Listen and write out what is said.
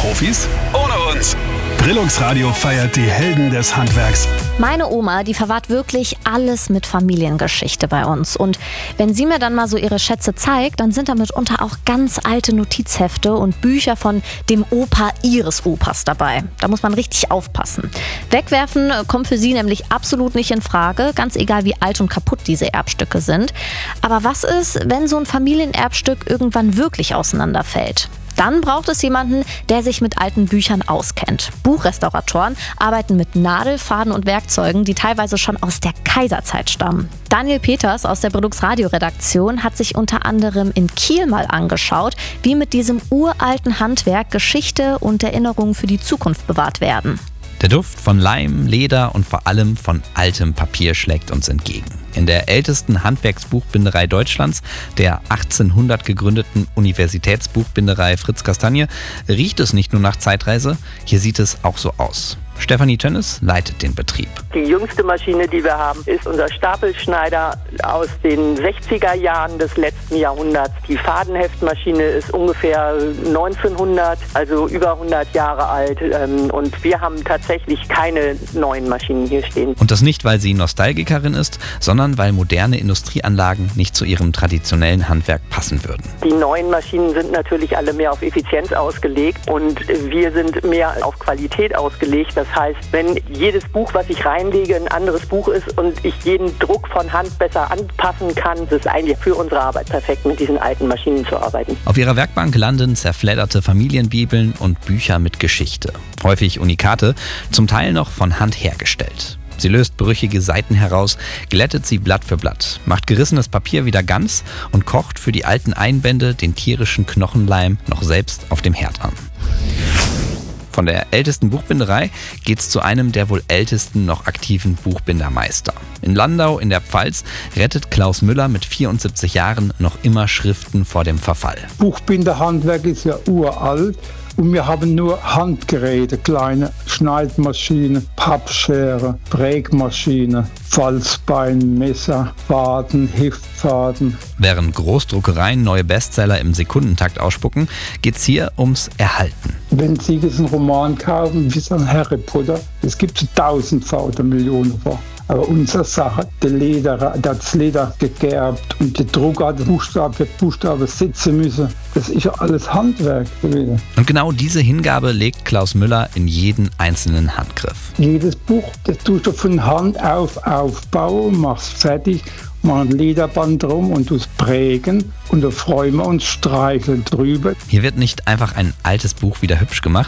Profis ohne uns. Brilungs-Radio feiert die Helden des Handwerks. Meine Oma, die verwahrt wirklich alles mit Familiengeschichte bei uns. Und wenn sie mir dann mal so ihre Schätze zeigt, dann sind da mitunter auch ganz alte Notizhefte und Bücher von dem Opa ihres Opas dabei. Da muss man richtig aufpassen. Wegwerfen kommt für sie nämlich absolut nicht in Frage, ganz egal wie alt und kaputt diese Erbstücke sind. Aber was ist, wenn so ein Familienerbstück irgendwann wirklich auseinanderfällt? Dann braucht es jemanden, der sich mit alten Büchern auskennt. Buchrestauratoren arbeiten mit Nadelfaden und Werkzeugen, die teilweise schon aus der Kaiserzeit stammen. Daniel Peters aus der Brilungs-Radio-Redaktion hat sich unter anderem in Kiel mal angeschaut, wie mit diesem uralten Handwerk Geschichte und Erinnerungen für die Zukunft bewahrt werden. Der Duft von Leim, Leder und vor allem von altem Papier schlägt uns entgegen. In der ältesten Handwerksbuchbinderei Deutschlands, der 1800 gegründeten Universitätsbuchbinderei Fritz Kastanje, riecht es nicht nur nach Zeitreise, hier sieht es auch so aus. Stefanie Tönnes leitet den Betrieb. Die jüngste Maschine, die wir haben, ist unser Stapelschneider aus den 60er Jahren des letzten Jahrhunderts. Die Fadenheftmaschine ist ungefähr 1900, also über 100 Jahre alt. Und wir haben tatsächlich keine neuen Maschinen hier stehen. Und das nicht, weil sie Nostalgikerin ist, sondern weil moderne Industrieanlagen nicht zu ihrem traditionellen Handwerk passen würden. Die neuen Maschinen sind natürlich alle mehr auf Effizienz ausgelegt und wir sind mehr auf Qualität ausgelegt. Das heißt, wenn jedes Buch, was ich reinlege, ein anderes Buch ist und ich jeden Druck von Hand besser anpassen kann, ist es eigentlich für unsere Arbeit perfekt, mit diesen alten Maschinen zu arbeiten. Auf ihrer Werkbank landen zerfledderte Familienbibeln und Bücher mit Geschichte. Häufig Unikate, zum Teil noch von Hand hergestellt. Sie löst brüchige Seiten heraus, glättet sie Blatt für Blatt, macht gerissenes Papier wieder ganz und kocht für die alten Einbände den tierischen Knochenleim noch selbst auf dem Herd an. Von der ältesten Buchbinderei geht's zu einem der wohl ältesten noch aktiven Buchbindermeister. In Landau in der Pfalz rettet Klaus Müller mit 74 Jahren noch immer Schriften vor dem Verfall. Buchbinderhandwerk ist ja uralt und wir haben nur Handgeräte, kleine Schneidmaschinen, Pappschere, Prägmaschine, Falzbein, Messer, Faden, Heftfaden. Während Großdruckereien neue Bestseller im Sekundentakt ausspucken, geht's hier ums Erhalten. Wenn Sie jetzt einen Roman kaufen, wie so ein Harry Potter, es gibt so 1000-fach oder Millionenfach. Aber unsere Sache, das Leder gegerbt und der Drucker hat Buchstabe für Buchstabe setzen müssen. Das ist ja alles Handwerk gewesen. Und genau diese Hingabe legt Klaus Müller in jeden einzelnen Handgriff. Jedes Buch, das tust du von Hand aufbauen, machst fertig, mach ein Lederband drum und tust prägen und da freuen wir uns, streicheln drüber. Hier wird nicht einfach ein altes Buch wieder hübsch gemacht,